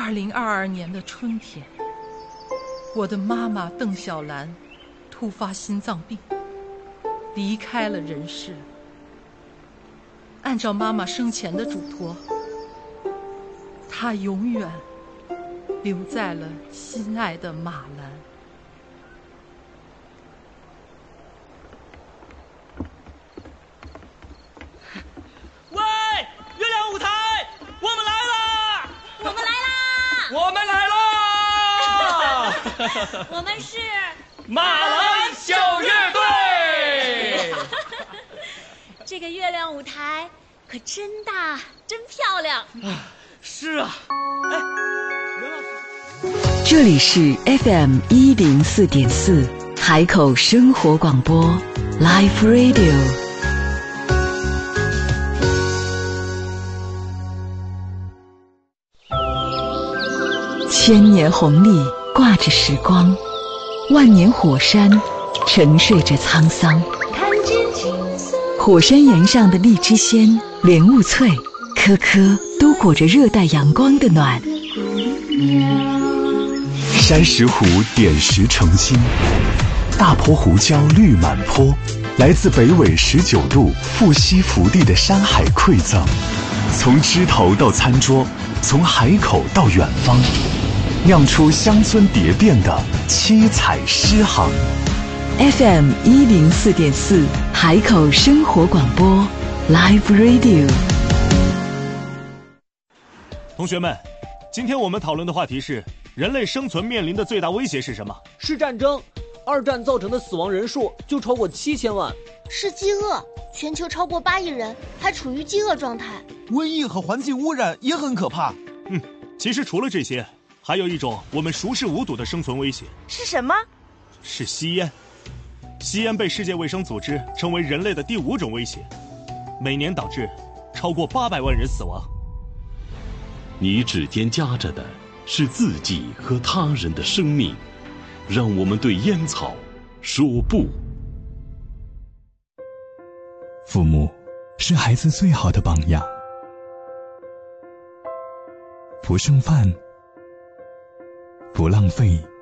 2022年的春天，我的妈妈邓小兰突发心脏病，离开了人世。按照妈妈生前的嘱托，她永远留在了心爱的马兰。 喂，月亮舞台，我们来啦！ 我们来啦！ 我们来啦！ 我们是马兰小乐队。 这个月亮舞台可真大，真漂亮。 是啊，哎，任老师， 这里是 FM 104.4海口生活广播 Live Radio。千年红利挂着时光，万年火山沉睡着沧桑。火山岩上的荔枝鲜、莲雾脆，颗颗都裹着热带阳光的暖。 山石湖点石成金，大坡胡椒绿满坡，来自北纬19度富硒福地的山海馈赠，从枝头到餐桌，从海口到远方，酿出乡村蝶变的七彩诗行。 FM 104.4海口生活广播 Live Radio。 同学们，今天我们讨论的话题是人类生存面临的最大威胁是什么？ 是战争。二战造成的死亡人数就超过7000万。 是饥饿，全球超过8亿人还处于饥饿状态。 瘟疫和环境污染也很可怕。 其实除了这些，还有一种我们熟视无睹的生存威胁。 是什么？ 是吸烟。吸烟被世界卫生组织称为人类的第5种威胁，每年导致超过800万人死亡。 你指尖夹着的是自己和他人的生命，让我们对烟草说不。 父母是孩子最好的榜样，不剩饭，不浪费，